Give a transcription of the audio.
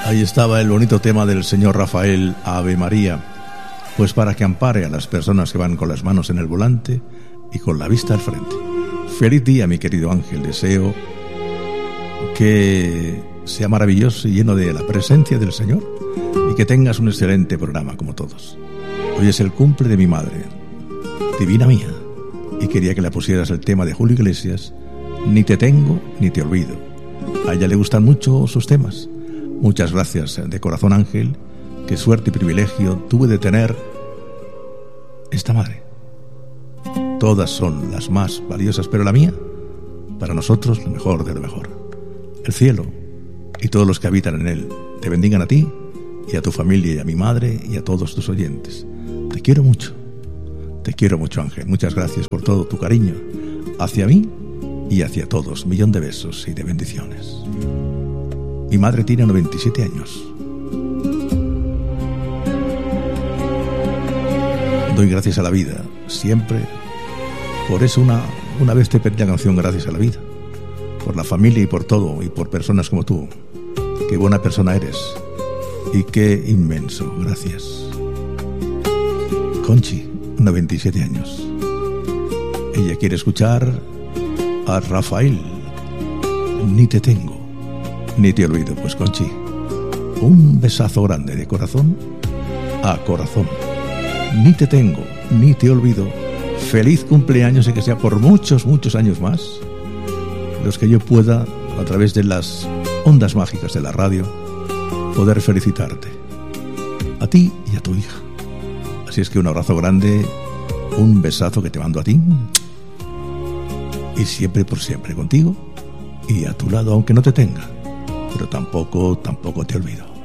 Ahí estaba el bonito tema del señor Rafael, Ave María, pues para que ampare a las personas que van con las manos en el volante y con la vista al frente. Feliz día, mi querido Ángel. Deseo que sea maravilloso y lleno de la presencia del Señor y que tengas un excelente programa como todos. Hoy es el cumple de mi madre, divina mía, y quería que le pusieras el tema de Julio Iglesias, Ni te tengo ni te olvido. A ella le gustan mucho sus temas. Muchas gracias de corazón, Ángel. Qué suerte y privilegio tuve de tener esta madre. Todas son las más valiosas, pero la mía, para nosotros, lo mejor de lo mejor. El cielo y todos los que habitan en él te bendigan a ti y a tu familia y a mi madre y a todos tus oyentes. Te quiero mucho, Ángel. Muchas gracias por todo tu cariño hacia mí y hacia todos. Millón de besos y de bendiciones. Mi madre tiene 97 años. Doy gracias a la vida, siempre. Por eso una vez te pedí la canción Gracias a la vida. Por la familia y por todo, y por personas como tú. Qué buena persona eres. Y qué inmenso. Gracias. Conchi, 97 años. Ella quiere escuchar a Rafael. Ni te tengo, ni te olvido. Pues Conchi, un besazo grande de corazón a corazón. Ni te tengo, ni te olvido. Feliz cumpleaños y que sea por muchos, muchos años más los que yo pueda, a través de las ondas mágicas de la radio, poder felicitarte a ti y a tu hija. Así es que un abrazo grande, un besazo que te mando a ti y siempre por siempre contigo y a tu lado, aunque no te tenga, pero tampoco te olvido.